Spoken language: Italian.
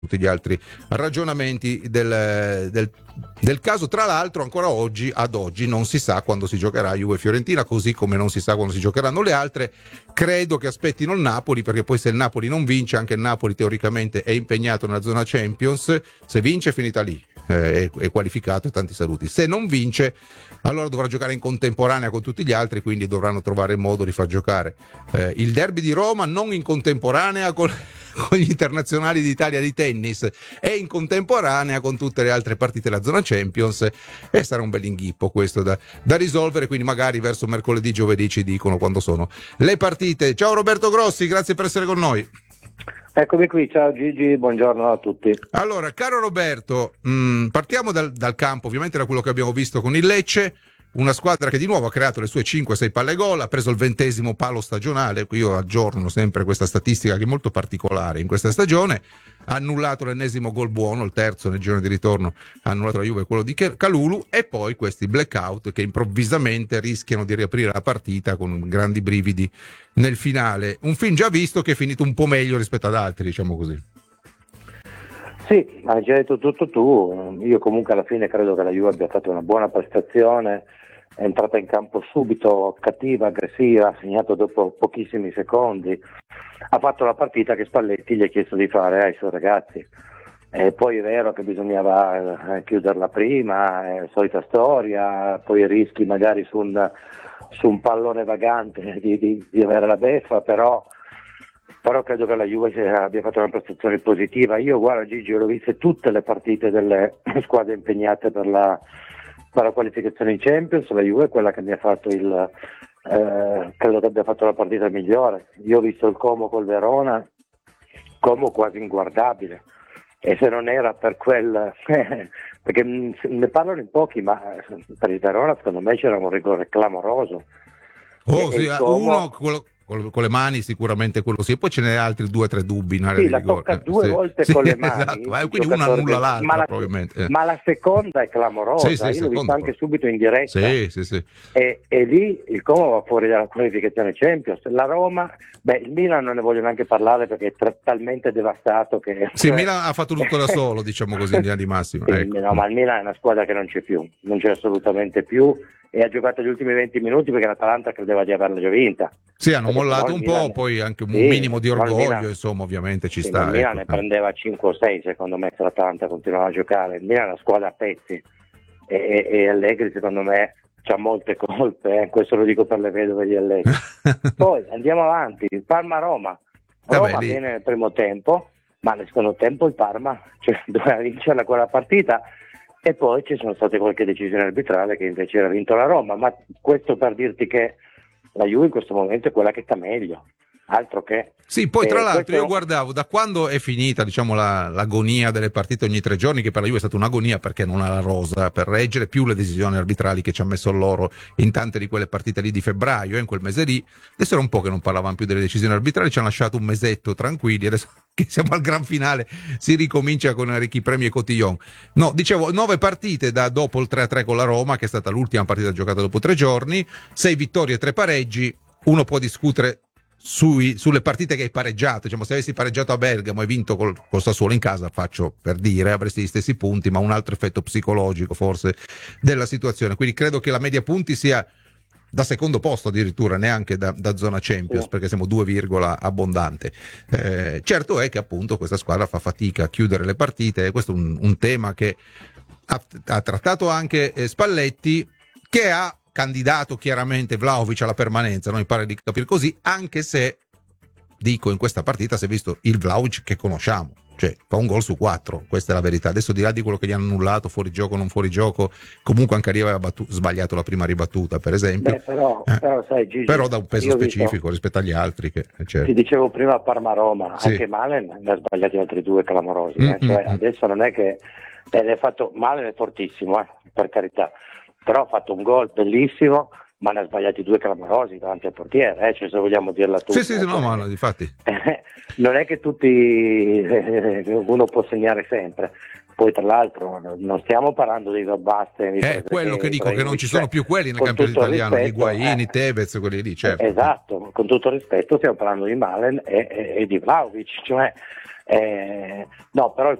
tutti gli altri ragionamenti del caso. Tra l'altro ancora ad oggi non si sa quando si giocherà Juve-Fiorentina, così come non si sa quando si giocheranno le altre. Credo che aspettino il Napoli, perché poi se il Napoli non vince, anche il Napoli teoricamente è impegnato nella zona Champions. Se vince è finita lì, è qualificato e tanti saluti. Se non vince, allora dovrà giocare in contemporanea con tutti gli altri, quindi dovranno trovare il modo di far giocare il derby di Roma non in contemporanea con gli internazionali d'Italia di tennis, e in contemporanea con tutte le altre partite della zona Champions, e sarà un bel inghippo questo da risolvere, quindi magari verso mercoledì, giovedì ci dicono quando sono le partite. Ciao Roberto Grossi, grazie per essere con noi. Eccomi qui, ciao Gigi, buongiorno a tutti. Allora, caro Roberto, partiamo dal campo, ovviamente da quello che abbiamo visto con il Lecce. Una squadra che di nuovo ha creato le sue 5-6 palle gol, ha preso il 20° palo stagionale. Io aggiorno sempre questa statistica che è molto particolare in questa stagione. Ha annullato l'ennesimo gol buono, il terzo nel girone di ritorno ha annullato la Juve, quello di Kalulu, e poi questi blackout che improvvisamente rischiano di riaprire la partita con grandi brividi nel finale. Un film già visto che è finito un po' meglio rispetto ad altri, diciamo così. Sì, hai già detto tutto tu. Io comunque alla fine credo che la Juve abbia fatto una buona prestazione, è entrata in campo subito, cattiva, aggressiva, ha segnato dopo pochissimi secondi, ha fatto la partita che Spalletti gli ha chiesto di fare ai suoi ragazzi. E poi è vero che bisognava chiuderla prima, solita storia, poi rischi magari su un pallone vagante di avere la beffa, però credo che la Juve abbia fatto una prestazione positiva. Io, guarda Gigi, ho visto tutte le partite delle squadre impegnate per la qualificazione in Champions. La Juve è quella che mi ha fatto credo che abbia fatto la partita migliore. Io ho visto il Como col Verona, Como quasi inguardabile, e se non era per quel perché ne parlano in pochi, ma per il Verona secondo me c'era un rigore clamoroso. Sì, Como... uno con le mani sicuramente quello sì, e poi ce n'è altri 2 o 3 dubbi in area sì, di la rigore. tocca due volte con le mani, esatto. Quindi una annulla l'altra probabilmente. Ma la seconda è clamorosa, io l'ho vista anche subito in diretta. Sì. E lì il Como va fuori dalla qualificazione Champions. La Roma, il Milan non ne voglio neanche parlare perché è talmente devastato che... Sì, il Milan ha fatto tutto da solo, diciamo così, in linea di massima. Sì, ecco. No, ma il Milan è una squadra che non c'è assolutamente più, e ha giocato gli ultimi 20 minuti perché l'Atalanta credeva di averla già vinta. Sì, hanno mollato un po', poi anche un minimo di orgoglio, Milan, insomma, ovviamente ci sta. Il Milan ne prendeva 5 o 6, secondo me, se l'Atalanta continuava a giocare. Il Milan è una squadra a pezzi, e Allegri, secondo me, c'ha molte colpe, questo lo dico per le vedove di Allegri. Poi andiamo avanti, Parma-Roma. Roma viene nel primo tempo, ma nel secondo tempo il Parma doveva vincere quella partita. E poi ci sono state qualche decisione arbitrale che invece era vinto la Roma, ma questo per dirti che la Juve in questo momento è quella che sta meglio, altro che... Sì, poi tra l'altro io guardavo da quando è finita, diciamo, l'agonia delle partite ogni 3 giorni, che per la Juve è stata un'agonia perché non ha la rosa per reggere, più le decisioni arbitrali che ci ha messo loro in tante di quelle partite lì di febbraio, in quel mese lì. Adesso era un po' che non parlavamo più delle decisioni arbitrali, ci hanno lasciato un mesetto tranquilli, adesso che siamo al gran finale si ricomincia con Ricky Premi e Cotillon. No, dicevo, 9 partite da dopo il 3-3 con la Roma, che è stata l'ultima partita giocata dopo 3 giorni, 6 vittorie e 3 pareggi. Uno può discutere sulle partite che hai pareggiato, diciamo, se avessi pareggiato a Bergamo e vinto col Sassuolo in casa, faccio per dire, avresti gli stessi punti, ma un altro effetto psicologico forse della situazione. Quindi credo che la media punti sia da secondo posto addirittura, neanche da zona Champions, perché siamo 2, abbondante. Certo è che appunto questa squadra fa fatica a chiudere le partite, e questo è un tema che ha trattato anche Spalletti, che ha candidato chiaramente Vlahovic alla permanenza, mi pare di capire così, anche se dico in questa partita si è visto il Vlahovic che conosciamo, cioè fa un gol su 4, questa è la verità. Adesso di là di quello che gli hanno annullato, fuori gioco non fuori gioco, comunque anche lì aveva sbagliato la prima ribattuta per esempio. Però sai Gigi, però da un peso specifico rispetto agli altri che, certo. Ti dicevo prima Parma-Roma, sì. Anche Malen ne ha sbagliati altri 2 clamorosi, cioè, adesso non è che Malen è fortissimo, per carità, però ha fatto un gol bellissimo, ma ne ha sbagliati 2 clamorosi davanti al portiere, cioè, se vogliamo dirla tutta. Sì, no, ma difatti. Non è che uno può segnare sempre. Poi tra l'altro non stiamo parlando dei Robbaste. È quello che dico, che non ci sono più quelli nel campionato italiano, Higuaini, Tevez, quelli lì, certo. Esatto, con tutto rispetto stiamo parlando di Malen e di Vlahovic, cioè No, però